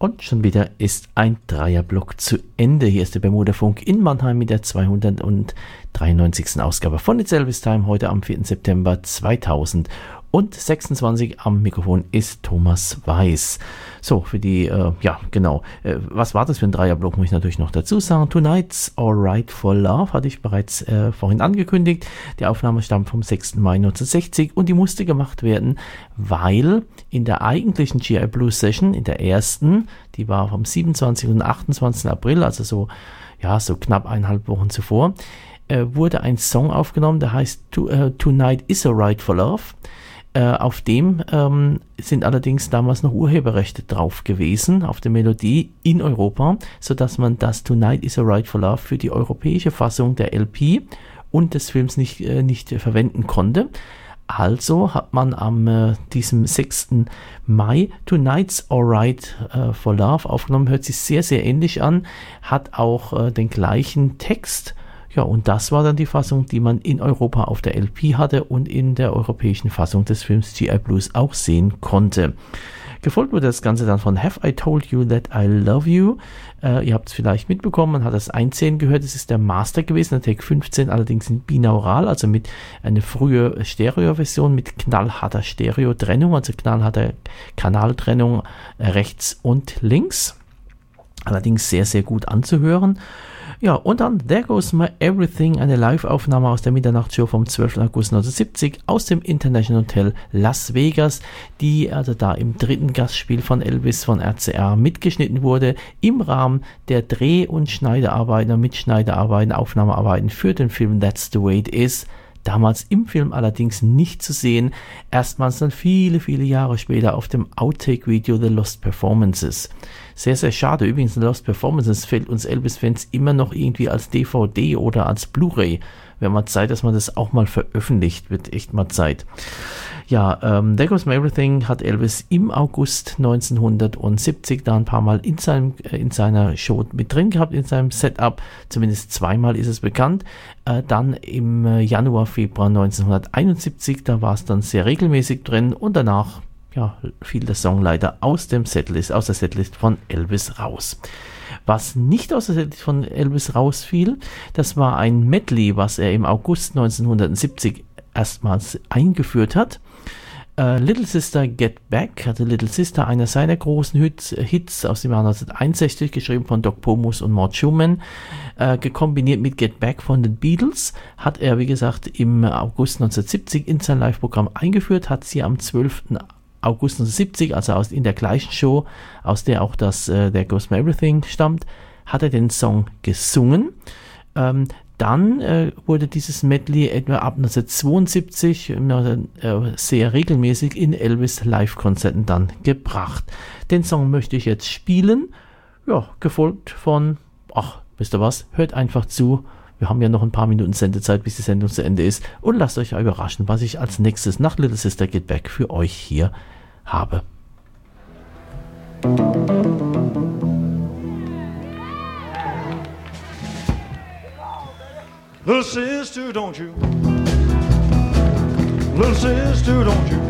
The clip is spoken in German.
Und schon wieder ist ein Dreierblock zu Ende. Hier ist der Bermuda-Funk in Mannheim mit der 293. Ausgabe von It's Elvis Time, heute am 4. September 2026. Am Mikrofon ist Thomas Weiß. So, für die, was war das für ein Dreierblock, muss ich natürlich noch dazu sagen. Tonight's Alright for Love hatte ich bereits vorhin angekündigt. Die Aufnahme stammt vom 6. Mai 1960 und die musste gemacht werden, weil in der eigentlichen GI Blues Session, in der ersten, die war vom 27. und 28. April, also so knapp 1,5 Wochen zuvor, wurde ein Song aufgenommen, der heißt Tonight is Alright for Love. Auf dem sind allerdings damals noch Urheberrechte drauf gewesen, auf der Melodie in Europa, sodass man das Tonight is Alright for Love für die europäische Fassung der LP und des Films nicht verwenden konnte. Also hat man am diesem 6. Mai Tonight's Alright for Love aufgenommen, hört sich sehr, sehr ähnlich an, hat auch den gleichen Text. Ja, und das war dann die Fassung, die man in Europa auf der LP hatte und in der europäischen Fassung des Films GI Blues auch sehen konnte. Gefolgt wurde das Ganze dann von Have I Told You That I Love You. Ihr habt es vielleicht mitbekommen, man hat das Einzählen gehört, es ist der Master gewesen, der Take 15, allerdings in binaural, also mit einer frühen Stereo-Version mit knallharter Stereo-Trennung, also knallharter Kanaltrennung rechts und links. Allerdings sehr, sehr gut anzuhören. Ja, und dann There Goes My Everything, eine Live-Aufnahme aus der Mitternachtsshow vom 12. August 1970 aus dem International Hotel Las Vegas, die also da im dritten Gastspiel von Elvis von RCA mitgeschnitten wurde, im Rahmen der Dreh- und Mitschneidearbeiten, Aufnahmearbeiten für den Film That's the Way It Is. Damals im Film allerdings nicht zu sehen, erstmals dann viele, viele Jahre später auf dem Outtake-Video The Lost Performances. Sehr, sehr schade. Übrigens, The Lost Performances fällt uns Elvis-Fans immer noch irgendwie als DVD oder als Blu-ray. Wäre mal Zeit, dass man das auch mal veröffentlicht. Wird echt mal Zeit. Ja, There Goes My Everything hat Elvis im August 1970 da ein paar Mal in seiner Show mit drin gehabt, in seinem Setup. Zumindest zweimal ist es bekannt. Dann im Januar, Februar 1971, da war es dann sehr regelmäßig drin und danach fiel der Song leider aus der Setlist von Elvis raus. Was nicht aus der Setlist von Elvis rausfiel, das war ein Medley, was er im August 1970 erstmals eingeführt hat. Little Sister Get Back, hatte Little Sister, einer seiner großen Hits aus dem Jahr 1961, geschrieben von Doc Pomus und Mort Schumann, gekombiniert mit Get Back von den Beatles, hat er, wie gesagt, im August 1970 in sein Live-Programm eingeführt, hat sie am 12. August 1970, also in der gleichen Show, aus der auch das There Goes My Everything stammt, hat er den Song gesungen. Dann wurde dieses Medley etwa ab 1972 sehr regelmäßig in Elvis Live-Konzerten dann gebracht. Den Song möchte ich jetzt spielen, gefolgt von, wisst ihr was, hört einfach zu. Wir haben ja noch ein paar Minuten Sendezeit, bis die Sendung zu Ende ist. Und lasst euch überraschen, was ich als nächstes nach Little Sister Get Back für euch hier habe. Little sister, don't you? Little sister, don't you?